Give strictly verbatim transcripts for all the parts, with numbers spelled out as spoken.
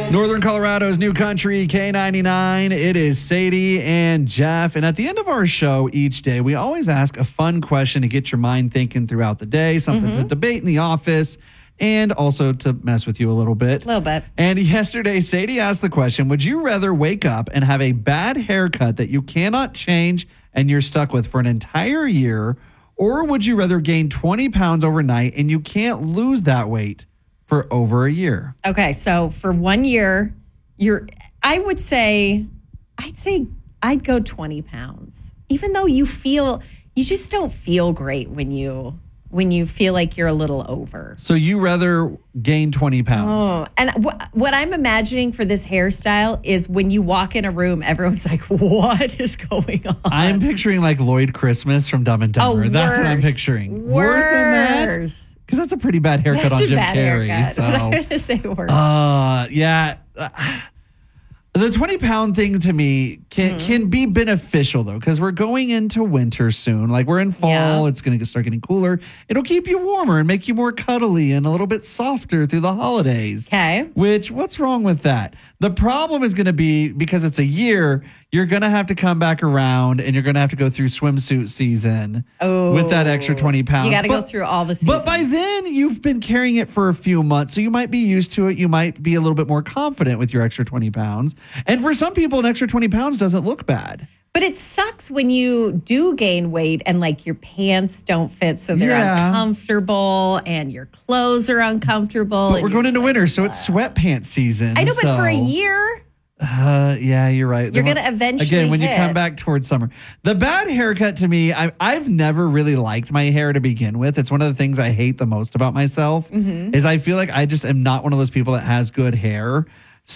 Northern Colorado's new country, K ninety-nine. It is Sadie and Jeff. And at the end of our show each day, we always ask a fun question to get your mind thinking throughout the day, something mm-hmm. to debate in the office, and also to mess with you a little bit. A little bit. And yesterday, Sadie asked the question, would you rather wake up and have a bad haircut that you cannot change and you're stuck with for an entire year, or would you rather gain twenty pounds overnight and you can't lose that weight for over a year? Okay, so for one year, you're. I would say, I'd say I'd go twenty pounds. Even though you feel, you just don't feel great when you when you feel like you're a little over. So you rather gain twenty pounds? Oh, and wh- what I'm imagining for this hairstyle is when you walk in a room, everyone's like, "What is going on?" I'm picturing like Lloyd Christmas from Dumb and Dumber. Oh, That's worse. what I'm picturing. Worse, worse than that. Because that's a pretty bad haircut That's on Jim bad Carrey. Haircut. So I'm going to say worse. Uh, yeah. Uh, the twenty pound thing to me can, mm-hmm. can be beneficial, though, because we're going into winter soon. Like, we're in fall. Yeah. It's going to start getting cooler. It'll keep you warmer and make you more cuddly and a little bit softer through the holidays. Okay. Which, what's wrong with that? The problem is going to be, because it's a year, you're going to have to come back around and you're going to have to go through swimsuit season oh, with that extra twenty pounds. You got to go through all the seasons. But by then, you've been carrying it for a few months, so you might be used to it. You might be a little bit more confident with your extra twenty pounds. And for some people, an extra twenty pounds doesn't look bad. But it sucks when you do gain weight and like your pants don't fit, so they're yeah. uncomfortable and your clothes are uncomfortable. But we're going into like, winter, so it's sweatpants season. I know, so. but for a year... Uh, yeah, you're right. You're going to eventually Again, when hit. you come back towards summer. The bad haircut to me, I, I've never really liked my hair to begin with. It's one of the things I hate the most about myself mm-hmm. is I feel like I just am not one of those people that has good hair.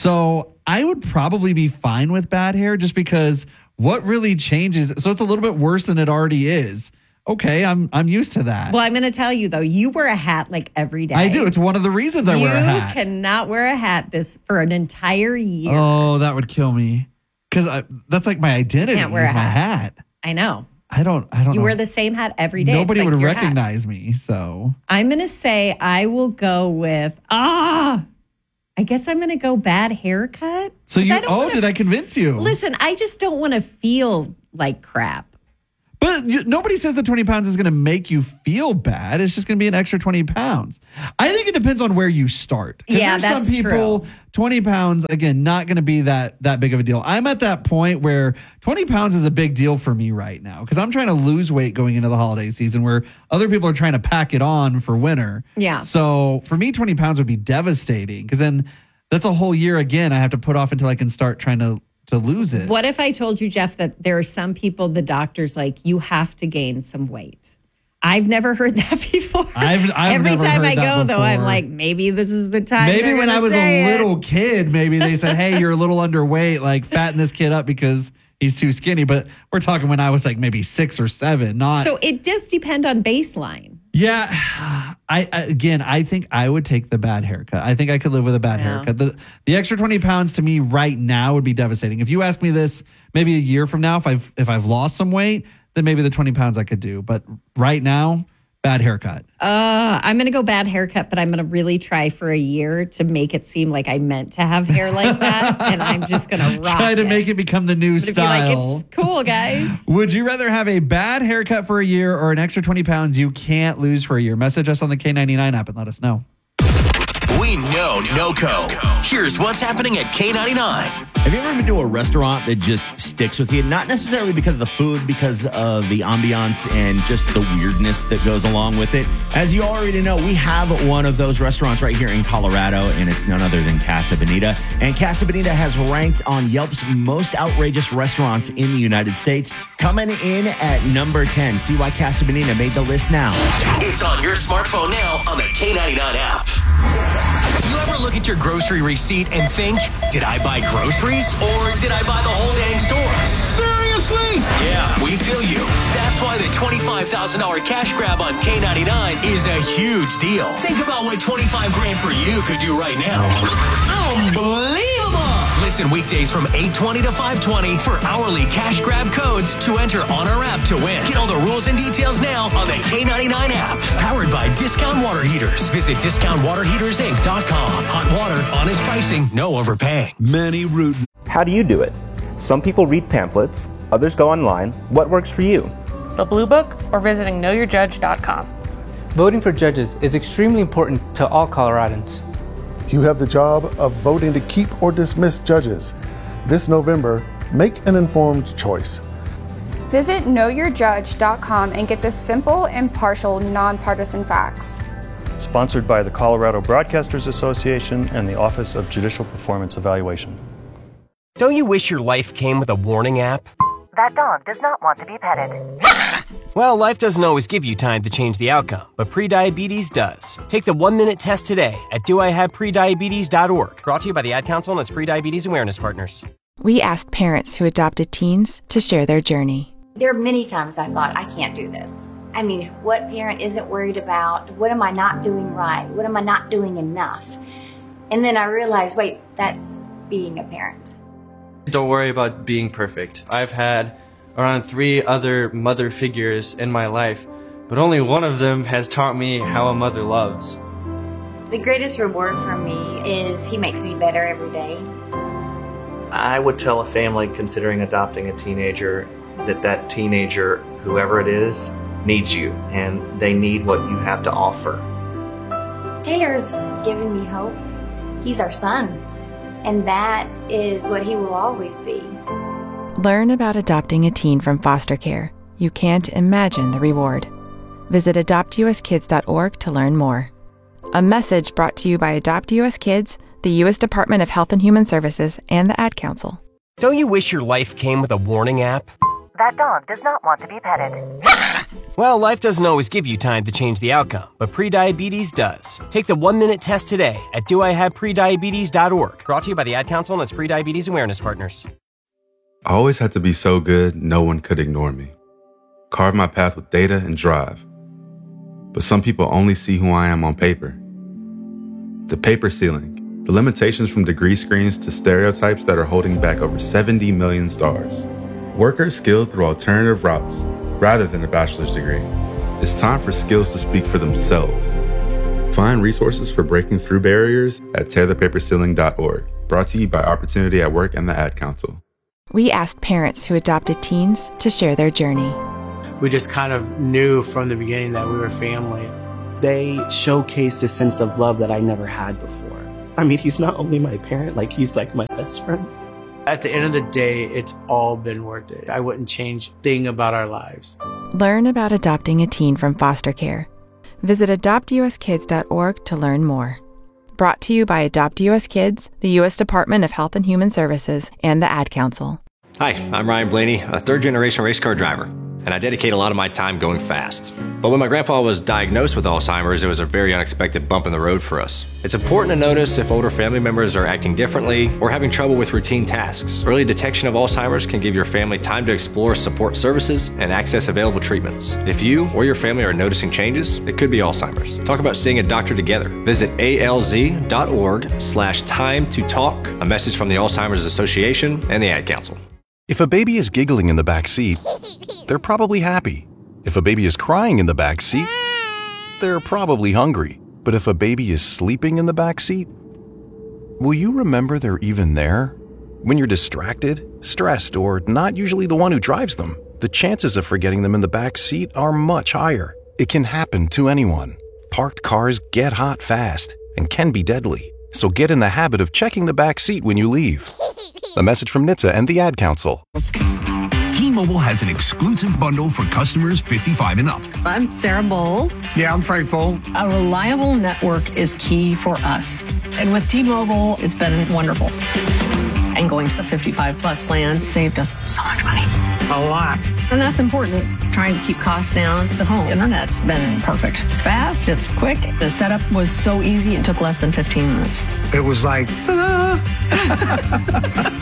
So I would probably be fine with bad hair just because what really changes? So it's a little bit worse than it already is. Okay, I'm I'm used to that. Well, I'm going to tell you, though, you wear a hat like every day. I do. It's one of the reasons I you wear a hat. You cannot wear a hat this for an entire year. Oh, that would kill me. Because that's like my identity is my hat. hat. I know. I don't I don't You know. wear the same hat every day. Nobody like would your recognize hat. me, so. I'm going to say I will go with, ah, I guess I'm going to go bad haircut. So you, oh, wanna, did I convince you? Listen, I just don't want to feel like crap. But you, nobody says that twenty pounds is going to make you feel bad. It's just going to be an extra twenty pounds. I think it depends on where you start. Yeah, that's some people, true. twenty pounds, again, not going to be that that big of a deal. I'm at that point where twenty pounds is a big deal for me right now because I'm trying to lose weight going into the holiday season where other people are trying to pack it on for winter. Yeah. So for me, twenty pounds would be devastating because then that's a whole year again I have to put off until I can start trying to to lose it. What if I told you, Jeff, that there are some people, the doctor's like, you have to gain some weight? I've never heard that before. I've, I've Every never time heard I go, that though, I'm before. like, maybe this is the time. Maybe when I was a little it. kid, maybe they said, hey, you're a little underweight, like fatten this kid up because he's too skinny. But we're talking when I was like maybe six or seven, not. So it does depend on baseline. Yeah. I, I again, I think I would take the bad haircut. I think I could live with a bad yeah. haircut. The, the extra twenty pounds to me right now would be devastating. If you ask me this maybe a year from now, if I've, if I've lost some weight, then maybe the twenty pounds I could do. But right now, bad haircut. Uh, I'm going to go bad haircut, but I'm going to really try for a year to make it seem like I meant to have hair like that. And I'm just going to rock Try to it. make it become the new but style. Be like, it's cool, guys. Would you rather have a bad haircut for a year or an extra twenty pounds you can't lose for a year? Message us on the K ninety-nine app and let us know. We know NoCo. Here's what's happening at K ninety-nine. Have you ever been to a restaurant that just sticks with you? Not necessarily because of the food, because of the ambiance and just the weirdness that goes along with it. As you already know, we have one of those restaurants right here in Colorado, and it's none other than Casa Bonita. And Casa Bonita has ranked on Yelp's most outrageous restaurants in the United States, coming in at number ten. See why Casa Bonita made the list now. It's on your smartphone now on the K ninety-nine app. You ever look at your grocery receipt and think, did I buy groceries or did I buy the whole dang store? Seriously? Yeah, we feel you. That's why the twenty-five thousand dollars cash grab on K ninety-nine is a huge deal. Think about what twenty-five grand for you could do right now. Unbelievable! Listen Listen weekdays from eight twenty to five twenty for hourly cash grab codes to enter on our app to win. Get all the rules and details now on the K ninety-nine app. Powered by Discount Water Heaters. Visit discount water heaters inc dot com. Hot water, honest pricing, no overpaying. Many root. How do you do it? Some people read pamphlets, others go online. What works for you? The Blue Book or visiting know your judge dot com. Voting for judges is extremely important to all Coloradans. You have the job of voting to keep or dismiss judges. This November, make an informed choice. Visit know your judge dot com and get the simple, impartial, nonpartisan facts. Sponsored by the Colorado Broadcasters Association and the Office of Judicial Performance Evaluation. Don't you wish your life came with a warning app? That dog does not want to be petted. Well, life doesn't always give you time to change the outcome, but prediabetes does. Take the one-minute test today at do I have prediabetes dot org. Brought to you by the Ad Council and its Prediabetes Awareness Partners. We asked parents who adopted teens to share their journey. There are many times I thought, I can't do this. I mean, what parent isn't worried about? What am I not doing right? What am I not doing enough? And then I realized, wait, that's being a parent. Don't worry about being perfect. I've had around three other mother figures in my life, but only one of them has taught me how a mother loves. The greatest reward for me is he makes me better every day. I would tell a family considering adopting a teenager that that teenager, whoever it is, needs you, and they need what you have to offer. Taylor's given me hope. He's our son. And that is what he will always be. Learn about adopting a teen from foster care. You can't imagine the reward. Visit adopt u s kids dot org to learn more. A message brought to you by Adopt U S Kids, the U S Department of Health and Human Services, and the Ad Council. Don't you wish your life came with a warning app? That dog does not want to be petted. Well, life doesn't always give you time to change the outcome, but prediabetes does. Take the one-minute test today at do I have prediabetes dot org. Brought to you by the Ad Council and its Prediabetes Awareness Partners. I always had to be so good, no one could ignore me. Carve my path with data and drive. But some people only see who I am on paper. The paper ceiling, the limitations from degree screens to stereotypes that are holding back over seventy million stars. Workers skilled through alternative routes, rather than a bachelor's degree. It's time for skills to speak for themselves. Find resources for breaking through barriers at tear the paper ceiling dot org. Brought to you by Opportunity at Work and the Ad Council. We asked parents who adopted teens to share their journey. We just kind of knew from the beginning that we were family. They showcased a sense of love that I never had before. I mean, he's not only my parent, like he's like my best friend. At the end of the day, it's all been worth it. I wouldn't change a thing about our lives. Learn about adopting a teen from foster care. Visit adopt u s kids dot org to learn more. Brought to you by Adopt U S Kids, the U S Department of Health and Human Services, and the Ad Council. Hi, I'm Ryan Blaney, a third-generation race car driver, and I dedicate a lot of my time going fast. But when my grandpa was diagnosed with Alzheimer's, it was a very unexpected bump in the road for us. It's important to notice if older family members are acting differently or having trouble with routine tasks. Early detection of Alzheimer's can give your family time to explore support services and access available treatments. If you or your family are noticing changes, it could be Alzheimer's. Talk about seeing a doctor together. Visit A L Z dot org slash time to talk. A message from the Alzheimer's Association and the Ad Council. If a baby is giggling in the back seat, they're probably happy. If a baby is crying in the back seat, they're probably hungry. But if a baby is sleeping in the back seat, will you remember they're even there? When you're distracted, stressed, or not usually the one who drives them, the chances of forgetting them in the back seat are much higher. It can happen to anyone. Parked cars get hot fast and can be deadly. So get in the habit of checking the back seat when you leave. A message from N H T S A and the Ad Council. T-Mobile has an exclusive bundle for customers fifty-five and up. I'm Sarah Bowl. Yeah, I'm Frank Bowl. A reliable network is key for us. And with T-Mobile, it's been wonderful. And going to the fifty-five plus plan saved us so much money. A lot. And that's important. Trying to keep costs down. The home internet's been perfect. It's fast, it's quick. The setup was so easy, it took less than fifteen minutes. It was like, ta-da!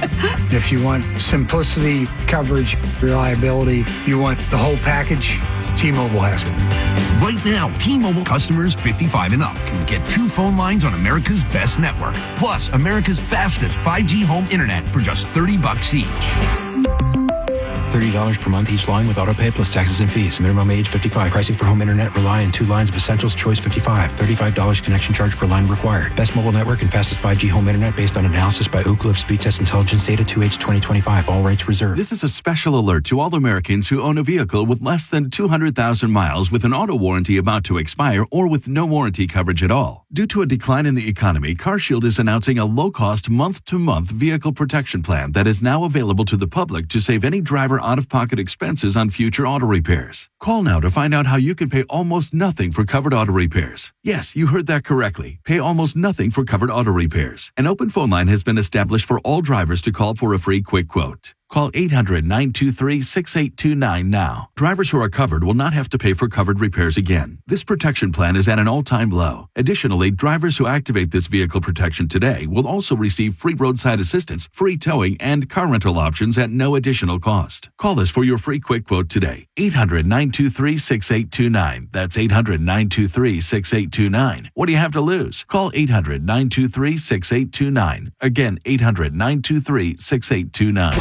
If you want simplicity, coverage, reliability, you want the whole package, T-Mobile has it. Right now, T-Mobile customers fifty-five and up can get two phone lines on America's best network, plus America's fastest five G home internet for just thirty bucks each. thirty dollars per month each line with autopay plus taxes and fees. Minimum age fifty-five. Pricing for home internet rely on two lines of Essentials Choice fifty-five. thirty-five dollars connection charge per line required. Best mobile network and fastest five G home internet based on analysis by Ookla of Speed Test Intelligence Data two H twenty twenty-five. All rights reserved. This is a special alert to all Americans who own a vehicle with less than two hundred thousand miles with an auto warranty about to expire or with no warranty coverage at all. Due to a decline in the economy, CarShield is announcing a low-cost month-to-month vehicle protection plan that is now available to the public to save any driver out-of-pocket expenses on future auto repairs. Call now to find out how you can pay almost nothing for covered auto repairs. Yes, you heard that correctly. Pay almost nothing for covered auto repairs. An open phone line has been established for all drivers to call for a free quick quote. Call eight hundred, nine two three, six eight two nine now. Drivers who are covered will not have to pay for covered repairs again. This protection plan is at an all-time low. Additionally, drivers who activate this vehicle protection today will also receive free roadside assistance, free towing, and car rental options at no additional cost. Call us for your free quick quote today. eight hundred, nine two three, six eight two nine. That's eight hundred, nine two three, six eight two nine. What do you have to lose? Call eight hundred, nine two three, six eight two nine. Again, eight hundred, nine two three, six eight two nine.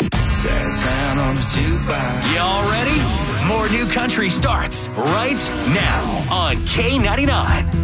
Y'all ready? More new country starts right now on K ninety-nine.